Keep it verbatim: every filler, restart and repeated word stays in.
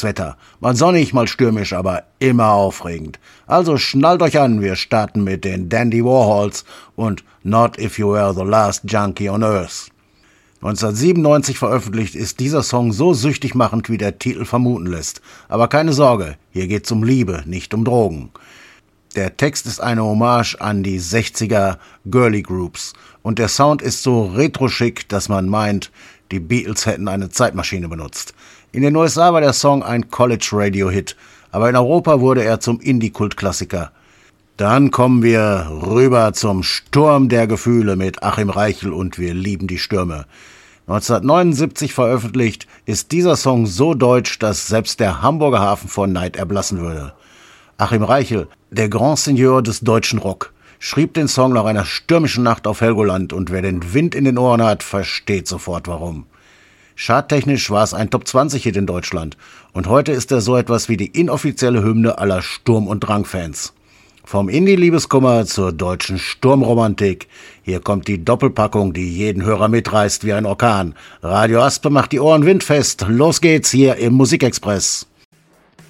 Wetter. Mal sonnig, mal stürmisch, aber immer aufregend. Also schnallt euch an, wir starten mit den Dandy Warhols und Not If You Were the Last Junkie on Earth. neunzehnhundertsiebenundneunzig veröffentlicht ist dieser Song so süchtig machend, wie der Titel vermuten lässt. Aber keine Sorge, hier geht's um Liebe, nicht um Drogen. Der Text ist eine Hommage an die sechziger Girly Groups und der Sound ist so retro-schick, dass man meint, die Beatles hätten eine Zeitmaschine benutzt. In den U S A war der Song ein College-Radio-Hit, aber in Europa wurde er zum Indie-Kult-Klassiker. Dann kommen wir rüber zum Sturm der Gefühle mit Achim Reichel und Wir lieben die Stürme. neunzehnhundertneunundsiebzig veröffentlicht ist dieser Song so deutsch, dass selbst der Hamburger Hafen vor Neid erblassen würde. Achim Reichel, der Grand Seigneur des deutschen Rock, schrieb den Song nach einer stürmischen Nacht auf Helgoland und wer den Wind in den Ohren hat, versteht sofort warum. Charttechnisch war es ein Top zwanzig Hit in Deutschland und heute ist er so etwas wie die inoffizielle Hymne aller Sturm- und Drang-Fans. Vom Indie-Liebeskummer zur deutschen Sturmromantik. Hier kommt die Doppelpackung, die jeden Hörer mitreißt wie ein Orkan. Radio Aspe macht die Ohren windfest. Los geht's hier im Musikexpress.